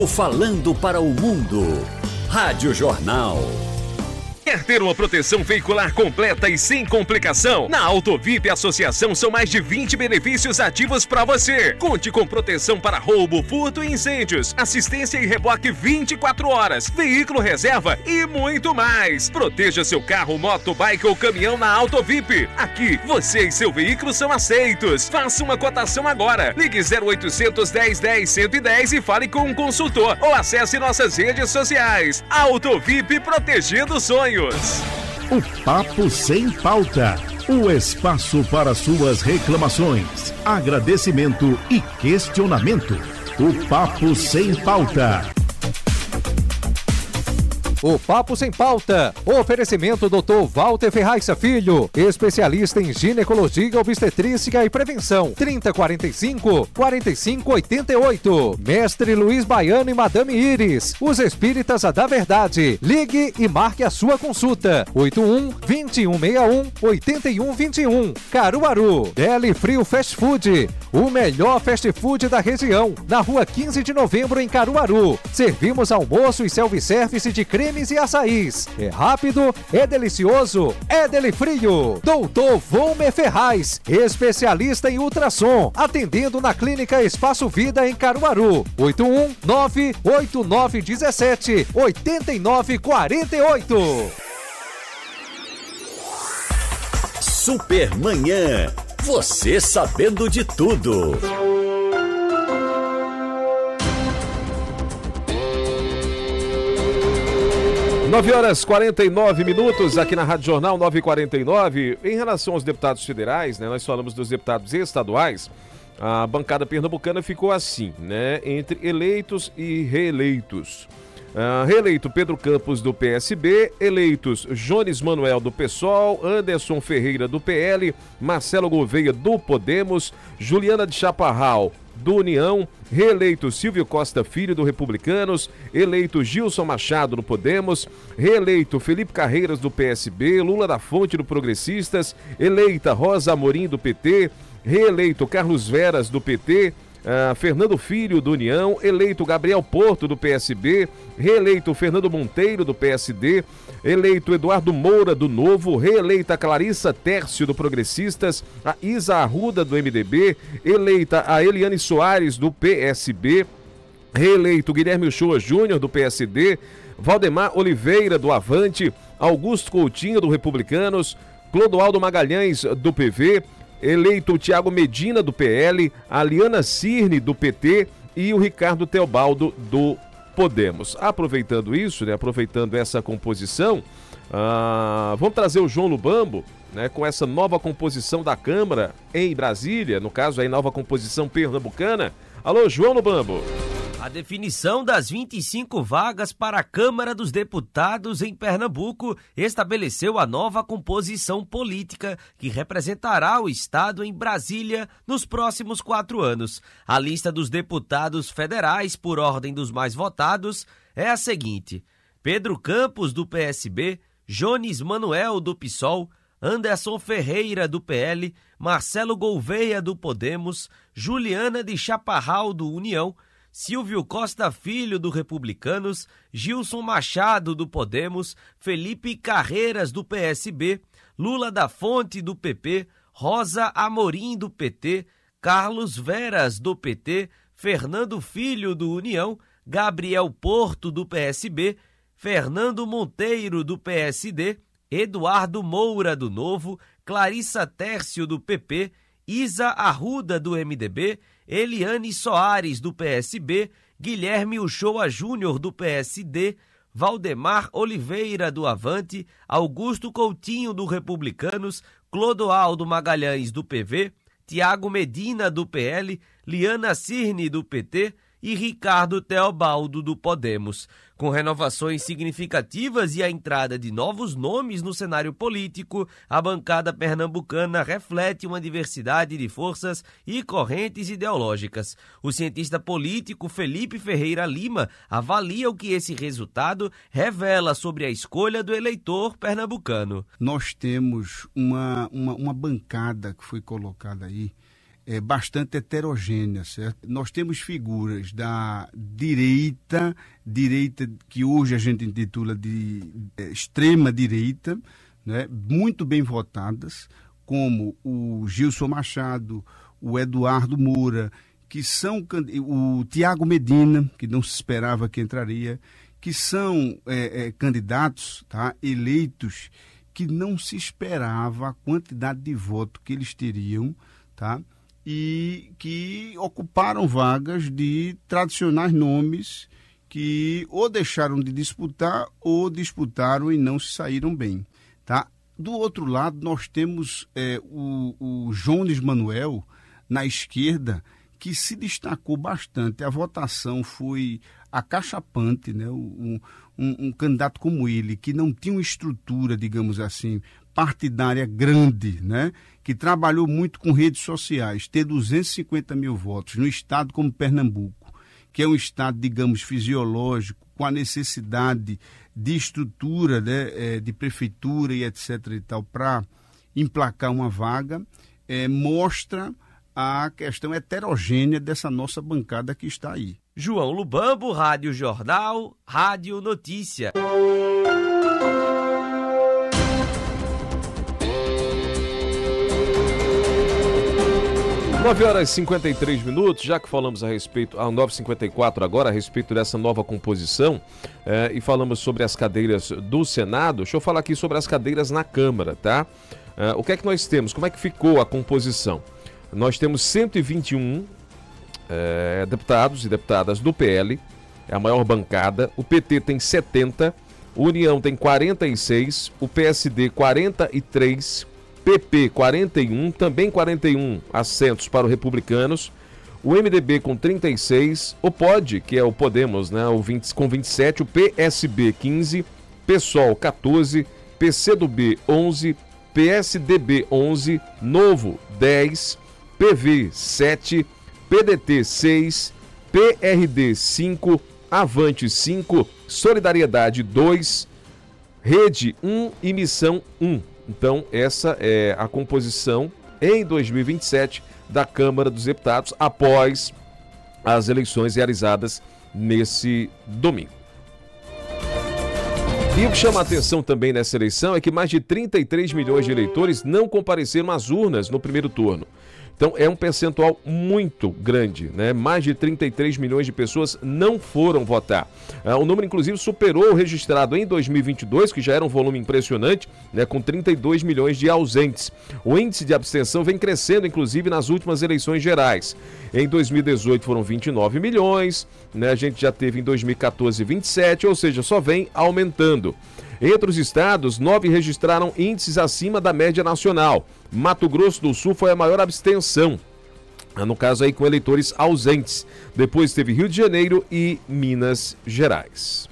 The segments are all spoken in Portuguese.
Falando para o mundo. Rádio Jornal. Quer ter uma proteção veicular completa e sem complicação? Na Autovip Associação são mais de 20 benefícios ativos para você. Conte com proteção para roubo, furto e incêndios, assistência e reboque 24 horas, veículo reserva e muito mais. Proteja seu carro, moto, bike ou caminhão na Autovip. Aqui, você e seu veículo são aceitos. Faça uma cotação agora. Ligue 0800 1010 110 e fale com um consultor ou acesse nossas redes sociais. Autovip, protegendo sonhos. O Papo Sem Pauta. O espaço para suas reclamações, agradecimento e questionamento. O Papo Sem Pauta. O Papo Sem Pauta. Oferecimento Dr. Walter Ferraz Filho, especialista em ginecologia, obstetrícia e prevenção. 3045-4588. Mestre Luiz Baiano e Madame Iris, os espíritas da verdade. Ligue e marque a sua consulta. 81-2161-8121. Caruaru. Deli Frio Fast Food, o melhor fast food da região. Na rua 15 de novembro em Caruaru. Servimos almoço e self-service de cremes e açaís. É rápido, é delicioso, é Deli Frio. Doutor Volmer Ferraz, especialista em ultrassom, atendendo na Clínica Espaço Vida em Caruaru. 819-8917-8948. Supermanhã. Você sabendo de tudo. 9h49 aqui na Rádio Jornal 9h49. Em relação aos deputados federais, né, nós falamos dos deputados estaduais. A bancada pernambucana ficou assim, né, entre eleitos e reeleitos. Reeleito Pedro Campos do PSB, eleitos Jones Manuel do PSOL, Anderson Ferreira do PL, Marcelo Gouveia do Podemos, Juliana de Chaparral do União, reeleito Silvio Costa Filho do Republicanos, eleito Gilson Machado do Podemos, reeleito Felipe Carreiras do PSB, Lula da Fonte do Progressistas, eleita Rosa Amorim do PT, reeleito Carlos Veras do PT, Fernando Filho do União, eleito Gabriel Porto do PSB, reeleito Fernando Monteiro do PSD, eleito Eduardo Moura do Novo, reeleita Clarissa Tércio do Progressistas, a Isa Arruda do MDB, eleita a Eliane Soares do PSB, reeleito Guilherme Uchoa Júnior do PSD, Valdemar Oliveira do Avante, Augusto Coutinho do Republicanos, Clodoaldo Magalhães do PV, eleito o Tiago Medina do PL, a Liana Cirne do PT e o Ricardo Teobaldo do Podemos. Aproveitando isso, né, aproveitando essa composição, vamos trazer o João Lubambo, né, com essa nova composição da Câmara em Brasília, no caso aí nova composição pernambucana. Alô, João Lubambo. A definição das 25 vagas para a Câmara dos Deputados em Pernambuco estabeleceu a nova composição política que representará o Estado em Brasília nos próximos 4 anos. A lista dos deputados federais, por ordem dos mais votados, é a seguinte: Pedro Campos, do PSB, Jones Manuel, do PSOL, Anderson Ferreira, do PL, Marcelo Gouveia, do Podemos, Juliana de Chaparral, do União, Silvio Costa Filho, do Republicanos, Gilson Machado, do Podemos, Felipe Carreiras, do PSB, Lula da Fonte, do PP, Rosa Amorim, do PT, Carlos Veras, do PT, Fernando Filho, do União, Gabriel Porto, do PSB, Fernando Monteiro, do PSD, Eduardo Moura, do Novo, Clarissa Tércio, do PP, Isa Arruda, do MDB, Eliane Soares, do PSB, Guilherme Uchoa Júnior, do PSD, Valdemar Oliveira, do Avante, Augusto Coutinho, do Republicanos, Clodoaldo Magalhães, do PV, Tiago Medina, do PL, Liana Cirne, do PT e Ricardo Teobaldo, do Podemos. Com renovações significativas e a entrada de novos nomes no cenário político, a bancada pernambucana reflete uma diversidade de forças e correntes ideológicas. O cientista político Felipe Ferreira Lima avalia o que esse resultado revela sobre a escolha do eleitor pernambucano. Nós temos uma bancada que foi colocada aí bastante heterogênea, certo? Nós temos figuras da direita que hoje a gente intitula de extrema-direita, né? Muito bem votadas, como o Gilson Machado, o Eduardo Moura, que são o Tiago Medina, que não se esperava que entraria, que são candidatos, tá, eleitos, que não se esperava a quantidade de voto que eles teriam, tá, e que ocuparam vagas de tradicionais nomes que ou deixaram de disputar ou disputaram e não se saíram bem, tá? Do outro lado, nós temos o Jones Manuel, na esquerda, que se destacou bastante. A votação foi acachapante, né? Um candidato como ele, que não tinha uma estrutura, digamos assim, partidária grande, né? Que trabalhou muito com redes sociais, ter 250 mil votos no estado como Pernambuco, que é um estado, digamos, fisiológico, com a necessidade de estrutura, né? De prefeitura e etc. e tal, para emplacar uma vaga, mostra a questão heterogênea dessa nossa bancada que está aí. João Lubambo, Rádio Jornal, Rádio Notícia. 9h53, já que falamos a respeito, 9h54 agora, a respeito dessa nova composição, e falamos sobre as cadeiras do Senado, deixa eu falar aqui sobre as cadeiras na Câmara, tá? O que é que nós temos? Como é que ficou a composição? Nós temos 121 deputados e deputadas do PL, é a maior bancada. O PT tem 70, o União tem 46, o PSD 43, PP 41, também 41 assentos para os republicanos, o MDB com 36, o POD, que é o Podemos, né, com 27, o PSB 15, PSOL 14, PCdoB 11, PSDB 11, Novo 10, PV 7, PDT 6, PRD 5, Avante 5, Solidariedade 2, Rede 1 e Missão 1. Então, essa é a composição em 2027 da Câmara dos Deputados após as eleições realizadas nesse domingo. E o que chama a atenção também nessa eleição é que mais de 33 milhões de eleitores não compareceram às urnas no primeiro turno. Então é um percentual muito grande, né? Mais de 33 milhões de pessoas não foram votar. O número, inclusive, superou o registrado em 2022, que já era um volume impressionante, né? Com 32 milhões de ausentes. O índice de abstenção vem crescendo, inclusive, nas últimas eleições gerais. Em 2018 foram 29 milhões, né? A gente já teve em 2014 27, ou seja, só vem aumentando. Entre os estados, 9 registraram índices acima da média nacional. Mato Grosso do Sul foi a maior abstenção, no caso aí com eleitores ausentes. Depois teve Rio de Janeiro e Minas Gerais.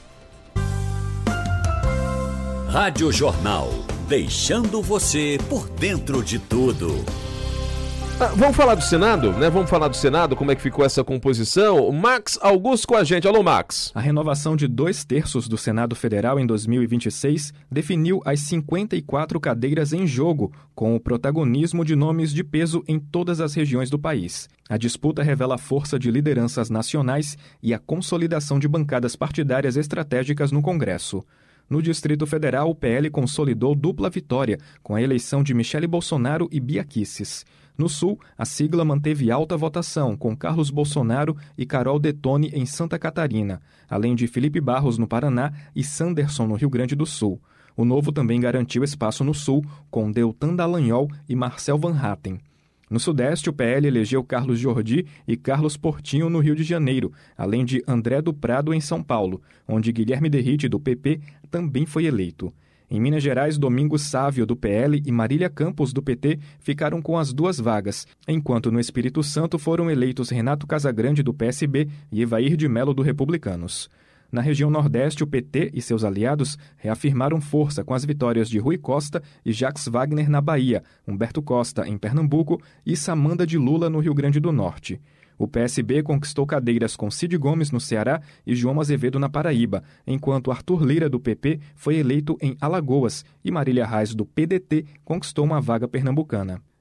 Rádio Jornal, deixando você por dentro de tudo. Vamos falar do Senado, né? Vamos falar do Senado, como é que ficou essa composição. O Max Augusto com a gente. Alô, Max. A renovação de 2/3 do Senado Federal em 2026 definiu as 54 cadeiras em jogo, com o protagonismo de nomes de peso em todas as regiões do país. A disputa revela a força de lideranças nacionais e a consolidação de bancadas partidárias estratégicas no Congresso. No Distrito Federal, o PL consolidou dupla vitória, com a eleição de Michele Bolsonaro e Bia Kicis. No Sul, a sigla manteve alta votação, com Carlos Bolsonaro e Carol Detone em Santa Catarina, além de Felipe Barros no Paraná e Sanderson no Rio Grande do Sul. O Novo também garantiu espaço no Sul, com Deltan Dallagnol e Marcel Van Hatten. No Sudeste, o PL elegeu Carlos Jordi e Carlos Portinho no Rio de Janeiro, além de André do Prado em São Paulo, onde Guilherme Derrite, do PP, também foi eleito. Em Minas Gerais, Domingos Sávio, do PL, e Marília Campos, do PT, ficaram com as 2 vagas, enquanto no Espírito Santo foram eleitos Renato Casagrande, do PSB, e Evair de Mello, do Republicanos. Na região Nordeste, o PT e seus aliados reafirmaram força com as vitórias de Rui Costa e Jacques Wagner na Bahia, Humberto Costa em Pernambuco e Samanda de Lula no Rio Grande do Norte. O PSB conquistou cadeiras com Cid Gomes no Ceará e João Azevedo na Paraíba, enquanto Arthur Lira, do PP, foi eleito em Alagoas e Marília Reis, do PDT, conquistou uma vaga pernambucana.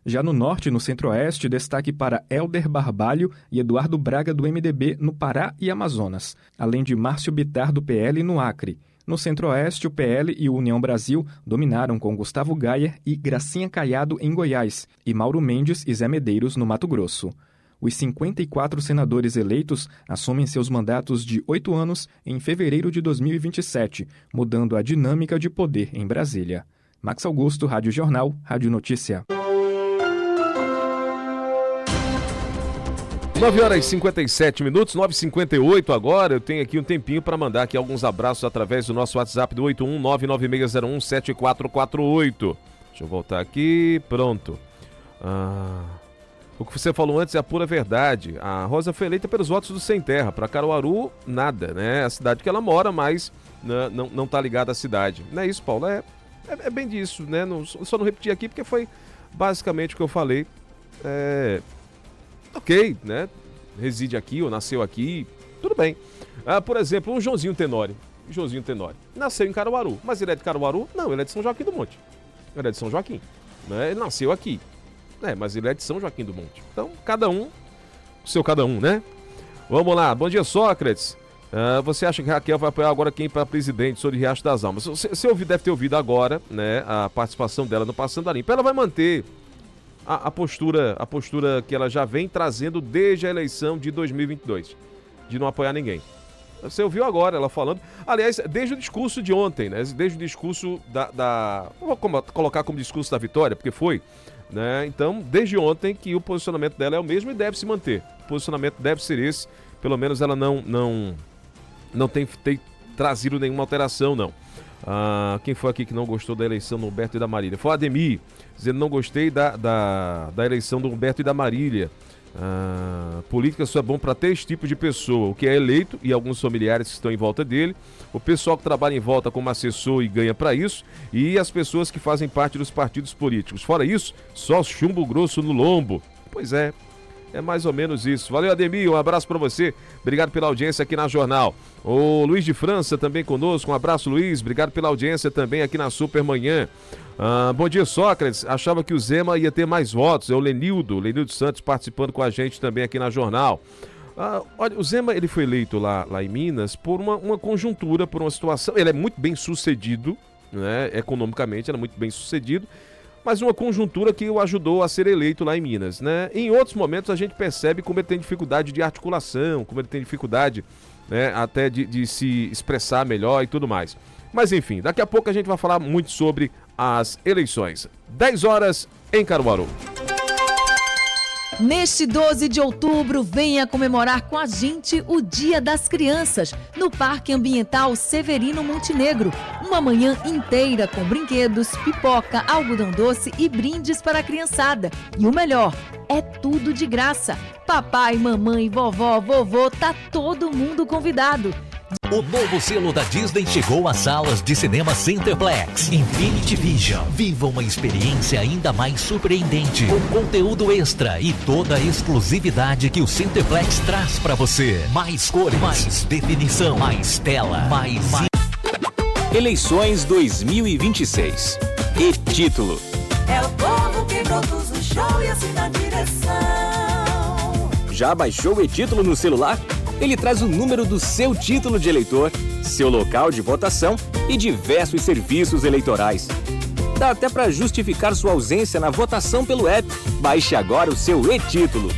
Já no norte e no centro-oeste, destaque para Hélder Barbalho e Eduardo Braga do MDB no Pará e Amazonas, além de Márcio Bittar do PL no Acre. No centro-oeste, o PL e o União Brasil dominaram com Gustavo Gayer e Gracinha Caiado em Goiás e Mauro Mendes e Zé Medeiros no Mato Grosso. Os 54 senadores eleitos assumem seus mandatos de 8 anos em fevereiro de 2027, mudando a dinâmica de poder em Brasília. Max Augusto, Rádio Jornal, Rádio Notícia. 9h57, 9h58 agora. Eu tenho aqui um tempinho para mandar aqui alguns abraços através do nosso WhatsApp do 81996017448. Deixa eu voltar aqui, pronto. O que você falou antes é a pura verdade. A Rosa foi eleita pelos votos do Sem Terra. Para Caruaru, nada, né? É a cidade que ela mora, mas não tá ligada à cidade. Não é isso, Paulo? É bem disso, né? Só não repetir aqui porque foi basicamente o que eu falei. Ok, né? Reside aqui ou nasceu aqui, tudo bem. Por exemplo, o Joãozinho Tenório. Nasceu em Caruaru, mas ele é de Caruaru? Não, ele é de São Joaquim do Monte. Ele é de São Joaquim, né? Ele nasceu aqui, mas ele é de São Joaquim do Monte. Então, cada um, o seu cada um, né? Vamos lá, bom dia, Sócrates. Você acha que Raquel vai apoiar agora quem para presidente? Sou de Riacho das Almas. Você deve ter ouvido agora, né, a participação dela no Passando a Limpo. Ela vai manter a postura que ela já vem trazendo desde a eleição de 2022, de não apoiar ninguém. Você ouviu agora ela falando, aliás, desde o discurso de ontem, né? Desde o discurso vou colocar como discurso da vitória, porque foi, né? Então, desde ontem que o posicionamento dela é o mesmo e deve se manter. O posicionamento deve ser esse, pelo menos ela não tem trazido nenhuma alteração, não. Quem foi aqui que não gostou da eleição do Humberto e da Marília? Foi o Ademir, dizendo não gostei da eleição do Humberto e da Marília. Política só é bom para ter esse tipo de pessoa, o que é eleito e alguns familiares que estão em volta dele, o pessoal que trabalha em volta como assessor e ganha para isso, e as pessoas que fazem parte dos partidos políticos. Fora isso, só chumbo grosso no lombo. Pois é mais ou menos isso. Valeu, Ademir, um abraço para você. Obrigado pela audiência aqui na Jornal. O Luiz de França também conosco. Um abraço, Luiz. Obrigado pela audiência também aqui na Supermanhã. Bom dia, Sócrates. Achava que o Zema ia ter mais votos. É o Lenildo Santos participando com a gente também aqui na Jornal. Olha, o Zema ele foi eleito lá em Minas por uma conjuntura, por uma situação. Ele é muito bem sucedido, né? Economicamente, ele é muito bem sucedido. Mas uma conjuntura que o ajudou a ser eleito lá em Minas, né? Em outros momentos a gente percebe como ele tem dificuldade de articulação, como ele tem dificuldade, né, até de se expressar melhor e tudo mais. Mas enfim, daqui a pouco a gente vai falar muito sobre as eleições. 10 horas em Caruaru. Neste 12 de outubro, venha comemorar com a gente o Dia das Crianças, no Parque Ambiental Severino Montenegro. Uma manhã inteira com brinquedos, pipoca, algodão doce e brindes para a criançada. E o melhor, é tudo de graça. Papai, mamãe, vovó, vovô, tá todo mundo convidado. O novo selo da Disney chegou às salas de cinema Centerplex. Infinity Vision. Viva uma experiência ainda mais surpreendente, com conteúdo extra e toda a exclusividade que o Centerplex traz pra você. Mais cores, mais definição, mais tela, mais... Eleições 2026. E título: é o povo que produz o show e assina a direção. Já baixou o e-título no celular? Ele traz o número do seu título de eleitor, seu local de votação e diversos serviços eleitorais. Dá até para justificar sua ausência na votação pelo app. Baixe agora o seu e-título.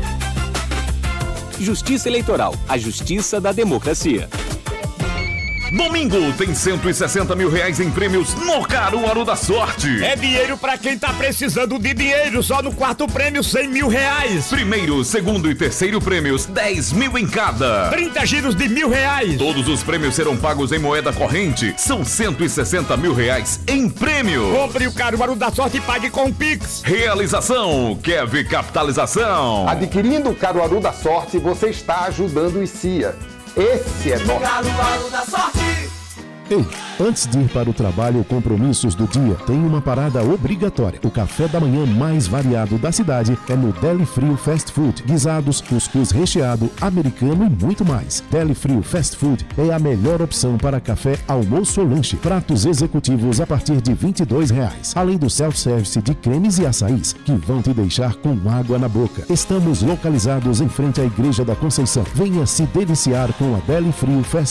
Justiça Eleitoral, a justiça da democracia. Domingo tem 160 mil reais em prêmios no Caruaru da Sorte. É dinheiro pra quem tá precisando de dinheiro. Só no quarto prêmio 100 mil reais. Primeiro, segundo e terceiro prêmios 10 mil em cada. 30 giros de R$1.000. Todos os prêmios serão pagos em moeda corrente. São 160 mil reais em prêmio. Compre o Caruaru da Sorte e pague com o Pix. Realização Kev Capitalização. Adquirindo o Caruaru da Sorte, você está ajudando o ICIA. Esse é nosso. Caruaru da Sorte. Ei, antes de ir para o trabalho ou compromissos do dia, tem uma parada obrigatória. O café da manhã mais variado da cidade é no Deli Frio Fast Food. Guisados, cuscuz recheado, americano e muito mais. Deli Frio Fast Food é a melhor opção para café, almoço ou lanche. Pratos executivos a partir de R$22. Além do self-service de cremes e açaís, que vão te deixar com água na boca. Estamos localizados em frente à Igreja da Conceição. Venha se deliciar com a Deli Frio Fast